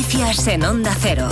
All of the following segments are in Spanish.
Noticias en Onda Cero.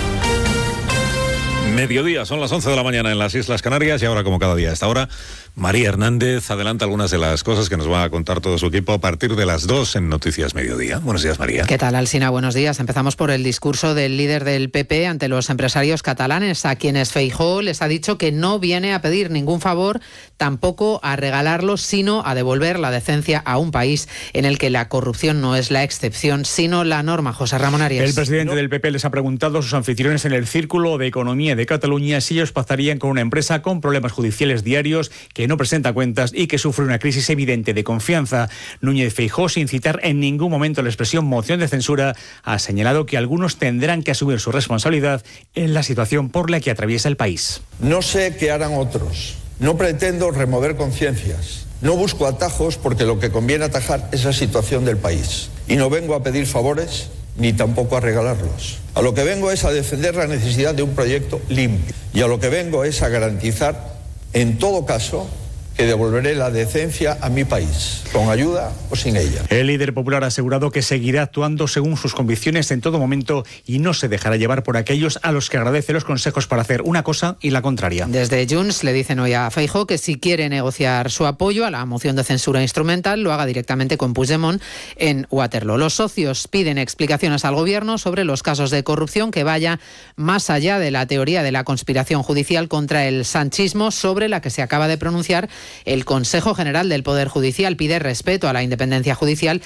Mediodía, son las 11 de la mañana en las Islas Canarias y ahora, como cada día a esta hora, María Hernández adelanta algunas de las cosas que nos va a contar todo su equipo a partir de las 2 en Noticias Mediodía. Buenos días, María. ¿Qué tal, Alsina? Buenos días. Empezamos por el discurso del líder del PP ante los empresarios catalanes, a quienes Feijóo les ha dicho que no viene a pedir ningún favor, tampoco a regalarlos, sino a devolver la decencia a un país en el que la corrupción no es la excepción, sino la norma. José Ramón Arias. El presidente del PP les ha preguntado a sus anfitriones en el Círculo de Economía de Cataluña si ellos pactarían con una empresa con problemas judiciales diarios, que no presenta cuentas y que sufre una crisis evidente de confianza. Núñez Feijóo, sin citar en ningún momento la expresión moción de censura, ha señalado que algunos tendrán que asumir su responsabilidad en la situación por la que atraviesa el país. No sé qué harán otros. No pretendo remover conciencias. No busco atajos porque lo que conviene atajar es la situación del país. Y no vengo a pedir favores ni tampoco a regalarlos. A lo que vengo es a defender la necesidad de un proyecto limpio. Y a lo que vengo es a garantizar, en todo caso, que devolveré la decencia a mi país, con ayuda o sin ella. El líder popular ha asegurado que seguirá actuando según sus convicciones en todo momento y no se dejará llevar por aquellos a los que agradece los consejos para hacer una cosa y la contraria. Desde Junts le dicen hoy a Feijóo que si quiere negociar su apoyo a la moción de censura instrumental, lo haga directamente con Puigdemont en Waterloo. Los socios piden explicaciones al gobierno sobre los casos de corrupción, que vaya más allá de la teoría de la conspiración judicial contra el sanchismo, sobre la que se acaba de pronunciar el Consejo General del Poder Judicial. Pide respeto a la independencia judicial